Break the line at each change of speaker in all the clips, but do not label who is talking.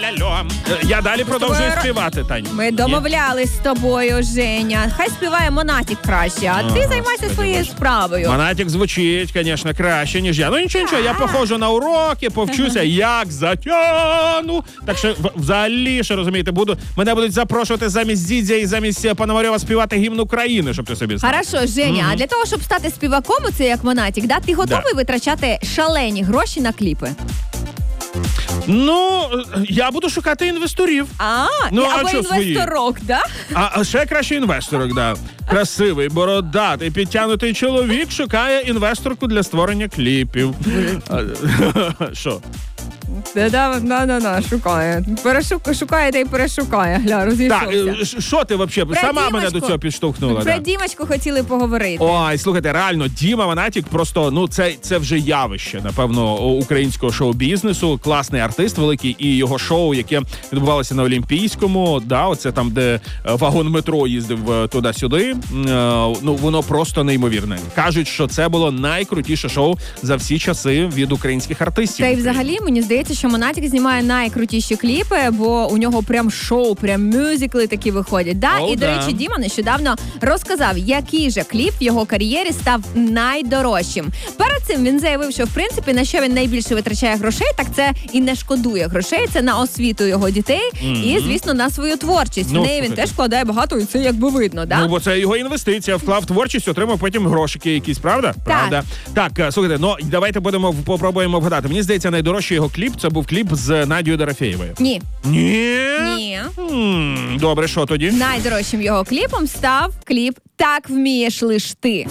Я далі продовжую співати, Тань.
Ми домовлялись з тобою, Женя. Хай співає Монатік краще, а ти займайся своєю справою.
Монатік звучить, звісно, краще, ніж я. Ну нічого, я походжу на уроки, повчуся, як затягну. Так що, взагалі, що розумієте, мене будуть запрошувати замість Дідзя і замість Пономарьова співати гімн України, щоб ти собі знав.
Хорошо, Женя, а для того, щоб стати співаком, це як Монатік, да? Ти готовий витрачати шалені гроші на кліпи?
Ну, я буду шукати інвесторів.
Або інвесторок, да?
А ще краще інвесторок, да. Красивий, бородатий, підтягнутий чоловік шукає інвесторку для створення кліпів. Що?
Шукає. Шукає та й перешукає. Гля, розійшовся.
Так, що ти взагалі? Сама мене до цього підштовхнула.
Про Дімочку хотіли поговорити.
Ой, слухайте, реально, Діма Монатік просто, це вже явище, напевно, українського шоу-бізнесу. Класний артист великий, і його шоу, яке відбувалося на Олімпійському, оце там, де вагон метро їздив туди-сюди, воно просто неймовірне. Кажуть, що це було найкрутіше шоу за всі часи від українських артистів.
Та й взагалі, мені здається, що Монатік знімає найкрутіші кліпи, бо у нього прям шоу, прям мюзикли такі виходять. І, до речі, Діма нещодавно розказав, який же кліп в його кар'єрі став найдорожчим. Перед цим він заявив, що, в принципі, на що він найбільше витрачає грошей, так це і не шкодує грошей, це на освіту його дітей і, звісно, на свою творчість. В неї він теж вкладає багато, і це якби видно, да?
Бо це його інвестиція, вклав в творчість, отримав потім грошики якісь, правда? Правда. Так, слухайте, давайте попробуємо вгадати. Мені здається, найдорожчий його кліп, це був кліп з Надією Дорофєєвою.
Ні.
Ні? Добре, що тоді?
Найдорожчим його кліпом став кліп «Так вмієш лиш ти».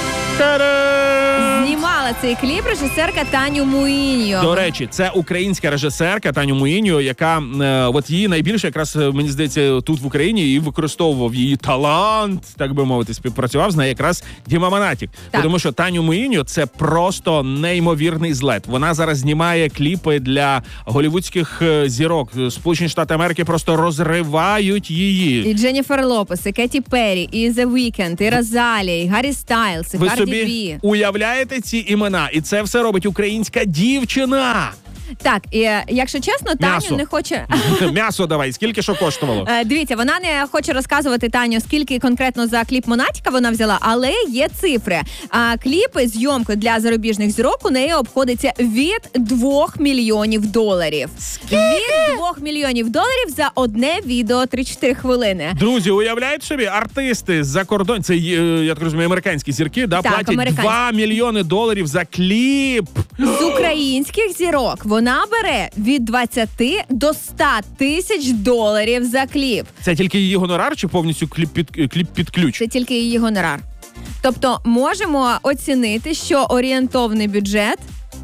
Та-дам!
Знімала цей кліп режисерка Таню Муїньо.
До речі, це українська режисерка Таню Муїньо, яка її найбільше якраз, мені здається, тут в Україні і використовував її талант, так би мовити, співпрацював з нею якраз Діма Монатік. Тому що Таню Муїньо – це просто неймовірний злет. Вона зараз знімає кліпи для голівудських зірок. Сполучені Штати Америки просто розривають її.
І Дженніфер Лопес, і Кеті Перрі, і The Weeknd, і Розалія, і Гаррі Стайлс, і Карді Бі.
Уявляєте ці імена? І це все робить українська дівчина.
Так, і якщо чесно, Таню не хоче...
М'ясо давай, скільки що коштувало?
Дивіться, вона не хоче розказувати, Таню, скільки конкретно за кліп Монатіка вона взяла, але є цифри. Кліпи, зйомки для зарубіжних зірок у неї обходиться від $2 мільйонів.
Скільки?
Від $2 мільйонів за одне відео 3-4 хвилини.
Друзі, уявляєте собі, артисти з-за кордону, це, я так розумію, американські зірки, платять $2 мільйони за кліп.
З українських зірок вона бере від 20 до 100 тисяч доларів за кліп.
Це тільки її гонорар чи повністю кліп під ключ?
Це тільки її гонорар. Тобто можемо оцінити, що орієнтовний бюджет...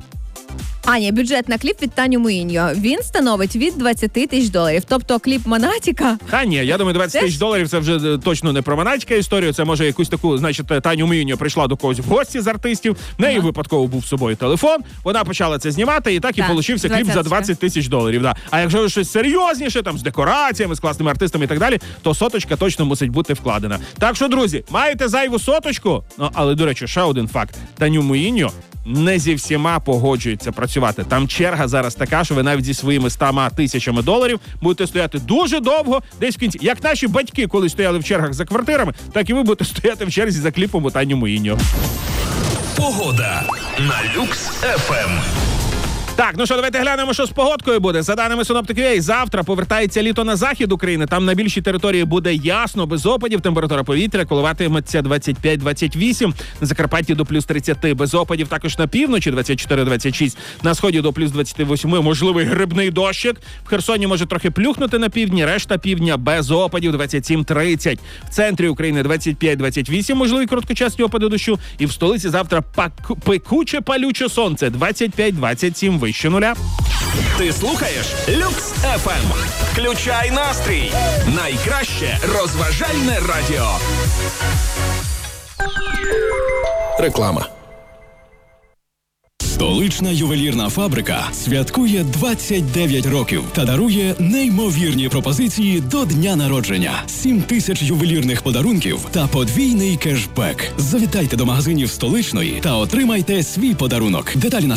бюджет на кліп від Таню Муїньо. Він становить від 20 тисяч доларів. Тобто кліп Монатіка...
Я думаю, 20 тисяч доларів це вже точно не про Монатіка історію. Це може якусь таку, Таню Муїньо прийшла до когось в гості з артистів. В неї випадково був з собою телефон. Вона почала це знімати, і так і получився кліп за 20 тисяч доларів. А якщо щось серйозніше, там з декораціями, з класними артистами і так далі, то соточка точно мусить бути вкладена. Так що, друзі, маєте зайву соточку? Але, до речі, ще один факт. Таню Муїньо не зі всіма погоджується працювати. Там черга зараз така, що ви навіть зі своїми 100 тисячами доларів будете стояти дуже довго, десь в кінці. Як наші батьки, коли стояли в чергах за квартирами, так і ви будете стояти в черзі за кліпом у Тані Муїньо.
Погода на Люкс ФМ.
Так, що, давайте глянемо, що з погодкою буде. За даними синоптиків, завтра повертається літо на захід України. Там на більшій території буде ясно, без опадів. Температура повітря коливатиметься 25-28. На Закарпатті до плюс 30. Без опадів також на півночі 24-26. На сході до плюс 28. Можливий грибний дощик. В Херсоні може трохи плюхнути на півдні. Решта півдня без опадів 27-30. В центрі України 25-28. Можливі короткочасні опади дощу. І в столиці завтра пекуче палюче сонце 25-27 вище нуля.
Ти слухаєш Люкс ФМ. Включай настрій. Найкраще розважальне радіо. Реклама.
Столична ювелірна фабрика святкує 29 років та дарує неймовірні пропозиції до дня народження. 7 тисяч ювелірних подарунків та подвійний кешбек. Завітайте до магазинів Столичної та отримайте свій подарунок. Деталі на